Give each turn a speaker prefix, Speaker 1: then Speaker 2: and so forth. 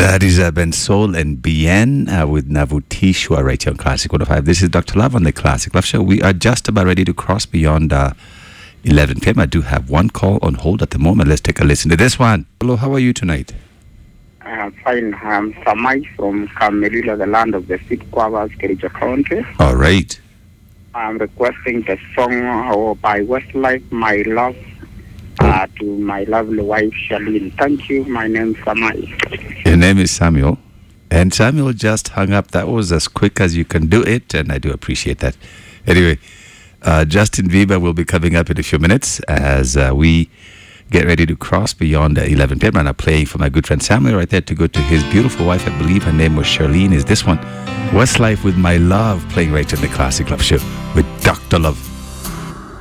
Speaker 1: That is Ben Soul and Bien with Navutishwa right here on Classic 105. This is Dr. Love on the Classic Love Show. We are just about ready to cross beyond 11 p.m. I do have one call on hold at the moment. Let's take a listen to this one. Hello, how are you tonight?
Speaker 2: I'm fine. I'm Samai from Kamelila, the land of the Six Quavas, Kericho County.
Speaker 1: All right.
Speaker 2: I'm requesting the song by Westlife, My Love, to my lovely wife, Charlene. Thank you. My name is Samai.
Speaker 1: Your name is Samuel. And Samuel just hung up. That was as quick as you can do it, and I do appreciate that. Anyway, Justin Bieber will be coming up in a few minutes as we get ready to cross beyond 11 p.m. And I'm playing for my good friend Samuel right there to go to his beautiful wife. I believe her name was Charlene. Is this one? Westlife with My Love, playing right in the Classic Love Show with Dr. Love.